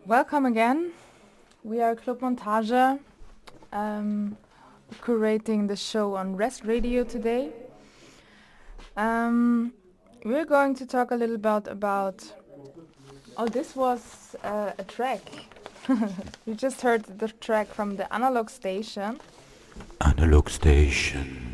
Welcome again. We are Club Montage, curating the show on Rest Radio today. We're going to talk a little about. Oh, this was a track. You just heard the track from the Analog Station. Analog Station.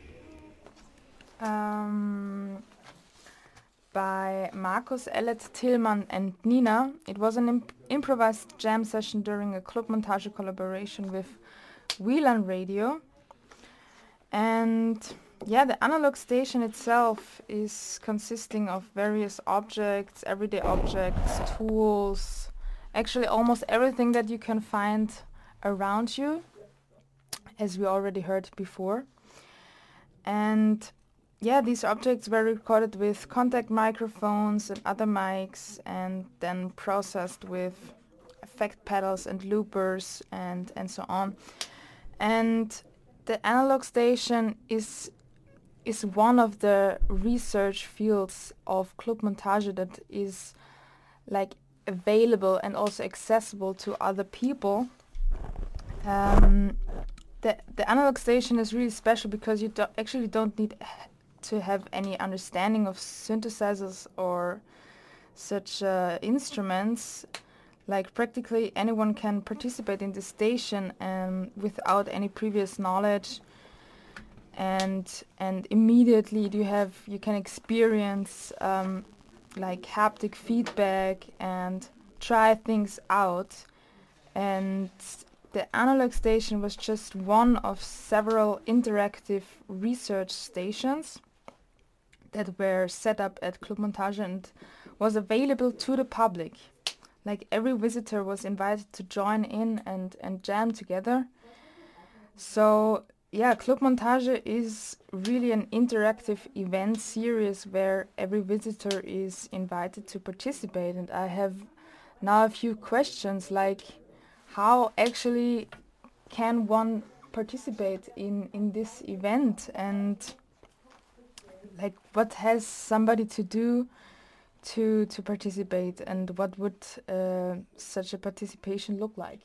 By Markus, Ellet, Tillmann and Nina. It was an improvised jam session during a Club Montage collaboration with WLAN Radio. And yeah, the Analog Station itself is consisting of various objects, everyday objects, tools, actually almost everything that you can find around you, as we already heard before. And yeah, these objects were recorded with contact microphones and other mics and then processed with effect pedals and loopers and so on. And the Analog Station is one of the research fields of Club Montage that is like available and also accessible to other people. The Analog Station is really special because you don't need to have any understanding of synthesizers or such instruments. Like practically anyone can participate in the station without any previous knowledge, and immediately you can experience like haptic feedback and try things out. And the Analog Station was just one of several interactive research stations that were set up at Club Montage and was available to the public. Like every visitor was invited to join in and jam together. So yeah, Club Montage is really an interactive event series where every visitor is invited to participate. And I have now a few questions, like how actually can one participate in this event, and like what has somebody to do to participate, and what would such a participation look like?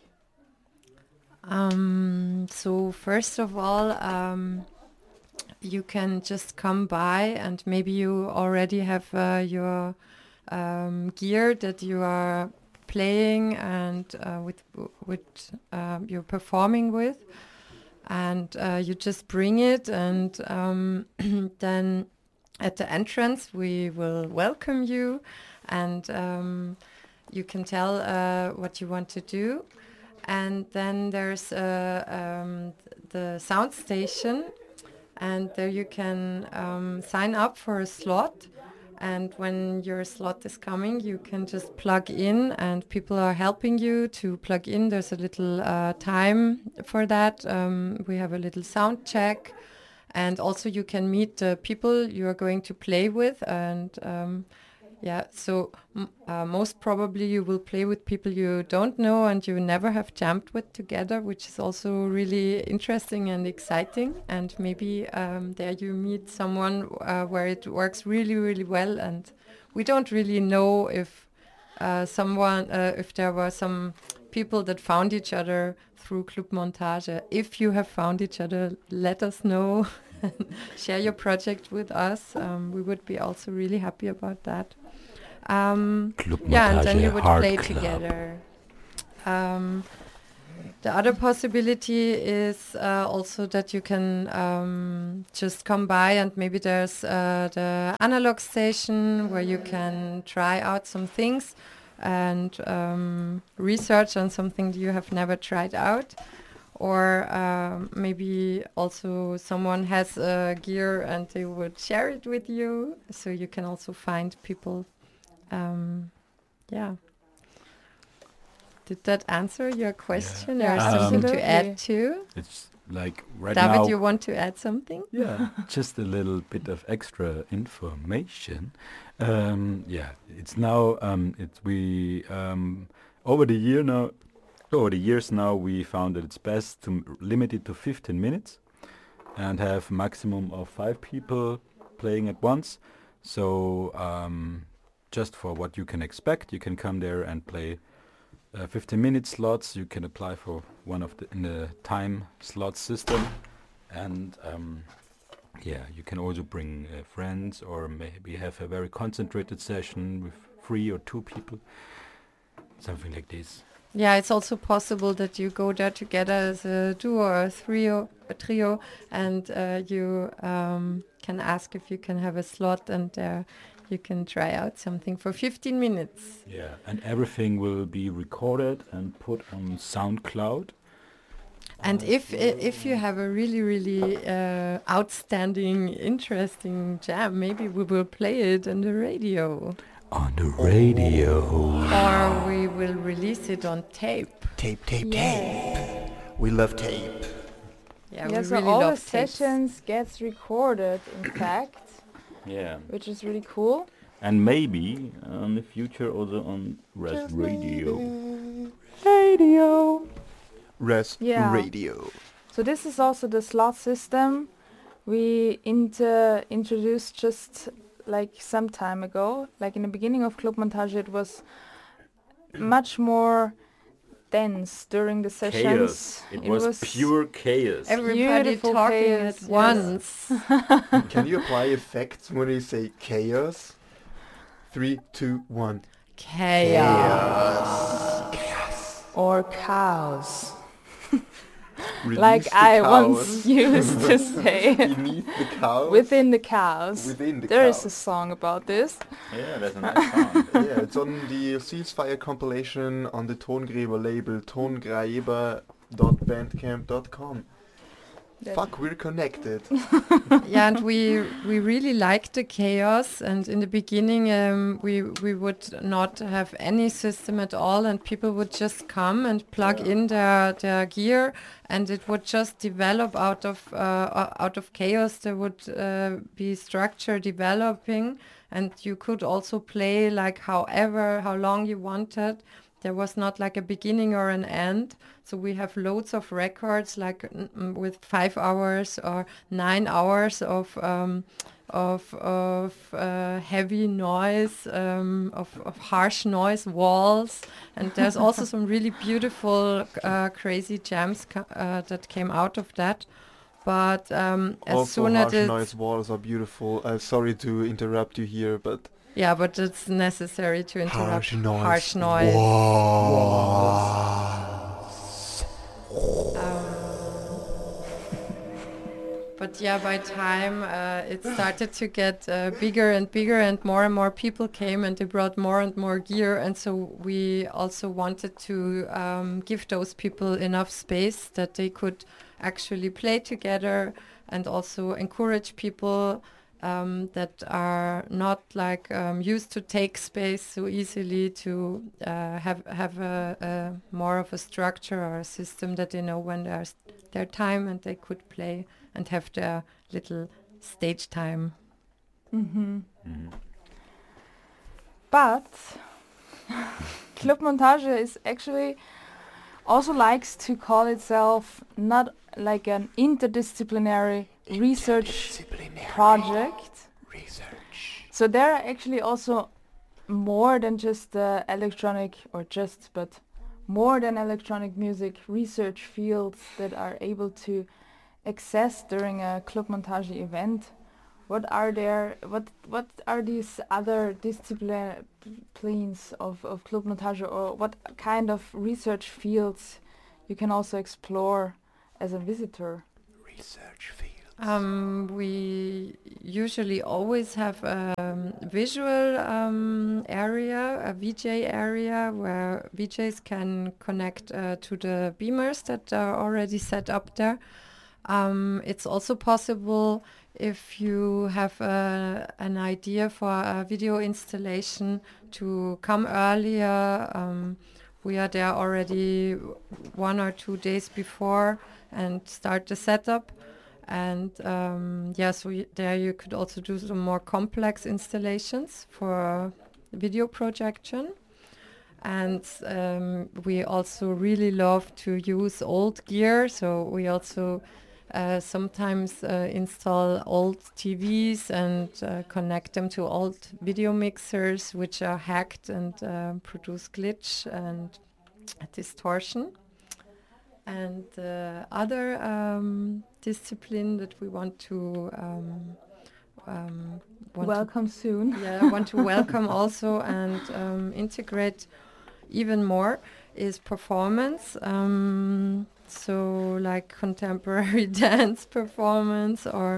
So first of all, you can just come by, and maybe you already have your gear that you are playing and with you're performing with, and you just bring it, and then at the entrance we will welcome you, and you can tell what you want to do. And then there's the sound station, and there you can sign up for a slot. And when your slot is coming, you can just plug in, and people are helping you to plug in. There's a little time for that. We have a little sound check, and also you can meet the people you are going to play with. And so most probably you will play with people you don't know and you never have jammed with together, which is also really interesting and exciting. And maybe there you meet someone where it works really, really well. And we don't really know if if there were some people that found each other through Club Montage. If you have found each other, let us know. Share your project with us. We would be also really happy about that. And then you would play together. The other possibility is also that you can just come by, and maybe there's the Analog Station where you can try out some things and research on something you have never tried out. Or maybe also someone has gear and they would share it with you, so you can also find people. Did that answer your question? Yeah. Or something to Absolutely. add to? It's like right David, now. you want to add something? Yeah, just a little bit of extra information. It's now over the years now we found that it's best to limit it to 15 minutes and have maximum of 5 people playing at once. So just for what you can expect, you can come there and play 15-minute slots. You can apply for one of the in the time slot system, and you can also bring friends, or maybe have a very concentrated session with 3 or 2 people, something like this. Yeah, it's also possible that you go there together as a duo or a trio, and you can ask if you can have a slot, and you can try out something for 15 minutes. Yeah, and everything will be recorded and put on SoundCloud. And if you have a really outstanding, interesting jam, maybe we will play it on the radio. On the radio. Or we will release it on tape. Tape. We love tape. Yeah, Yeah, we so really all the love tapes. sessions gets recorded, in fact, Yeah. which is really cool. And maybe in the future also on Res Radio. Radio. Res Yeah. Radio. So this is also the slot system we introduced just like some time ago. Like in the beginning of Clubmontage, it was much more dense during the sessions. Chaos. It was pure chaos. Everybody Beautiful talking chaos, at yes. once. Can you apply effects when you say chaos? 3, 2, 1. Chaos. Or cows, Release like the I cows. once used to say. Beneath the cows. Within the cows. Within the There is cows. a song about this. Yeah, that's a nice song. Yeah, it's on the Ceasefire compilation on the Tongräber label, tongräber.bandcamp.com. Fuck, we're connected. Yeah, and we really liked the chaos. And in the beginning, we would not have any system at all, and people would just come and plug in their gear, and it would just develop out of chaos. There would be structure developing, and you could also play like how long you wanted. There was not like a beginning or an end. So we have loads of records, like with 5 hours or 9 hours of heavy noise, of harsh noise walls, and there's also some really beautiful, crazy jams that came out of that. But as Also, soon as harsh it's noise walls are beautiful. Sorry to interrupt you here, but yeah, but it's necessary to interrupt harsh noise. harsh noise. But yeah, by time it started to get bigger and bigger, and more people came, and they brought more and more gear, and so we also wanted to give those people enough space that they could actually play together, and also encourage people that are not like used to take space so easily to have a more of a structure or a system that they know when there's their time, and they could play and have their little stage time. But Clubmontage is actually also likes to call itself not like an interdisciplinary research project. So there are actually also more than just electronic, but more than electronic music research fields that are able to access during a Clubmontage event. What are these other disciplines of Clubmontage, or what kind of research fields you can also explore as a visitor? Research fields. We usually always have a visual area, a VJ area, where VJs can connect to the beamers that are already set up there. It's also possible, if you have an idea for a video installation, to come earlier. We are there already 1 or 2 days before and start the setup. And so there you could also do some more complex installations for video projection. And we also really love to use old gear, so we also sometimes install old TVs and connect them to old video mixers, which are hacked and produce glitch. And distortion. And the other discipline that we want to Welcome soon. want to welcome also and integrate even more is performance. So like contemporary dance performance or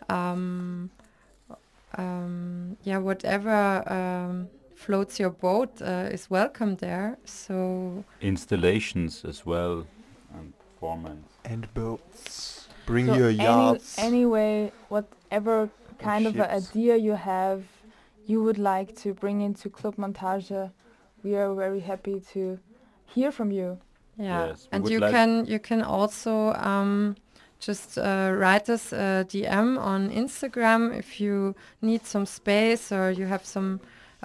whatever floats your boat is welcome there. So Installations as well and performance. And boats. Bring So your yachts. anyway, whatever kind of an ships. idea you have, you would like to bring into Club Montage, we are very happy to hear from you. yeah, Yes, we and would you like- can also just write us a DM on Instagram if you need some space or you have some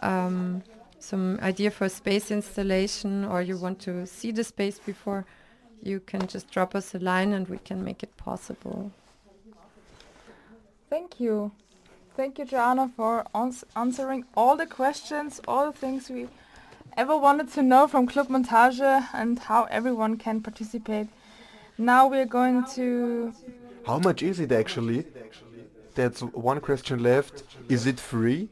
idea for a space installation or you want to see the space before. You can just drop us a line and we can make it possible. Thank you. Thank you, Joanna, for answering all the questions, all the things we ever wanted to know from Club Montage and how everyone can participate. Now we're going to... How much is it actually? That's one question left. Is it free?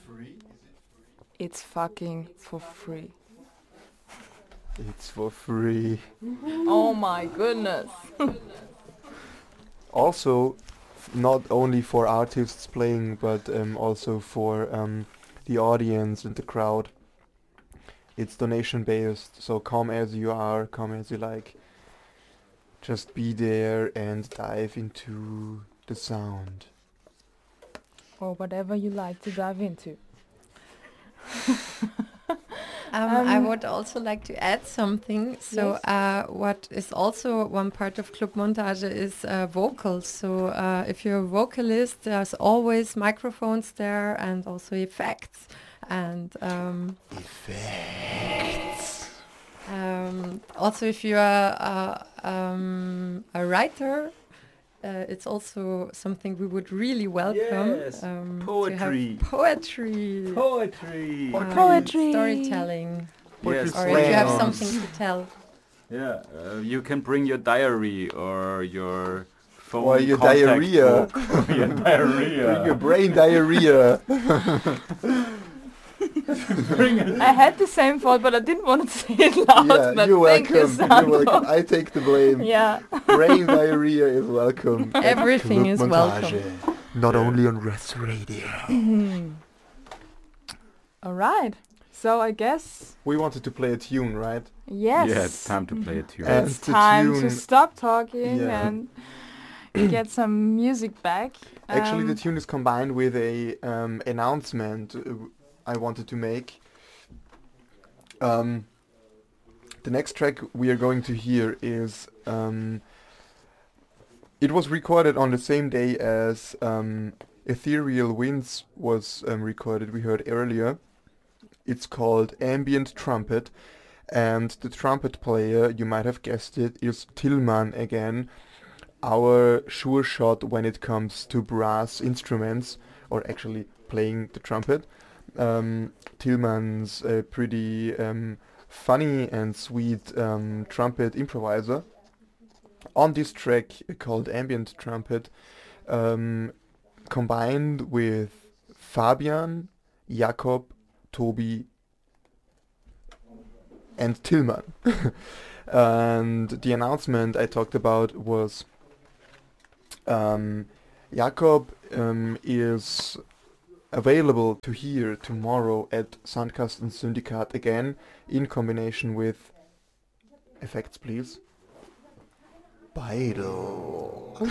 It's fucking for free. It's for free. Oh my goodness. Also, not only for artists playing, but also for the audience and the crowd. It's donation based, so come as you are, come as you like. Just be there and dive into the sound. Or whatever you like to dive into. I would also like to add something. So what is also one part of Club Montage is vocals. So if you're a vocalist, there's always microphones there and also effects. And also if you are a writer, it's also something we would really welcome. Yes, to have poetry. Poetry. Poetry. Poetry. Storytelling. Yes. Or if you have Slams. something to tell. Yeah, you can bring your diary or your phone Or your contact diarrhea. book. Your diarrhea. Bring your brain diarrhea. I had the same thought, but I didn't want to say it loud. Yeah, but you're thank welcome. you, You're Sandro. welcome. I take the blame. Yeah. Brain diarrhea is welcome. at Everything Club is Montage. welcome. Not only on Rest Radio. All right. So I guess We wanted to play a tune, right? yes. Yeah, it's time to play a tune. And It's the time to tune- stop talking Yeah. and get some music back. Actually, the Um, tune is combined with a announcement I wanted to make. The next track we are going to hear is it was recorded on the same day as Ethereal Winds was recorded, we heard earlier. It's called Ambient Trumpet, and the trumpet player, you might have guessed it, is Tillman again, our sure shot when it comes to brass instruments, or actually playing the trumpet. Tillman's a pretty funny and sweet trumpet improviser. On this track called Ambient Trumpet, combined with Fabian, Jakob, Tobi and Tillman. And the announcement I talked about was Jakob is available to hear tomorrow at Sandkasten Syndikat again in combination with effects, please. Beidel.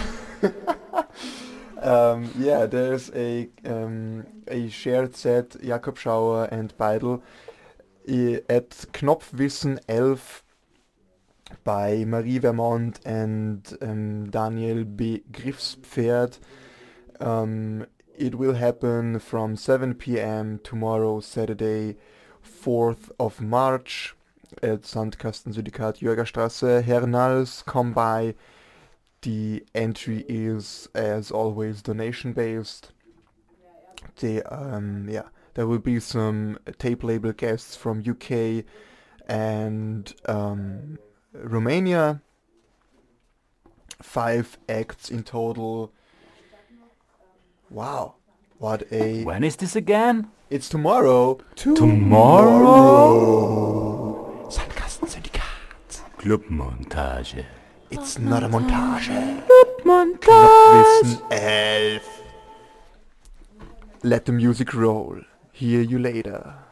Yeah, there's a shared set, Jakob Schauer and Beidel, at Knopfwissen 11 by Marie Vermont and Daniel B. Griffspferd. It will happen from 7 p.m. tomorrow, Saturday, 4th of March at Sandkasten Syndikat Jörgerstraße. Hernals, come by. The entry is, as always, donation based. There will be some tape label guests from UK and Romania, 5 acts in total. Wow, what a... When is this again? It's tomorrow. Tomorrow? Sandkastensyndikat. Clubmontage. It's not a montage. Montage. Knopfwissen 11. Let the music roll. Hear you later.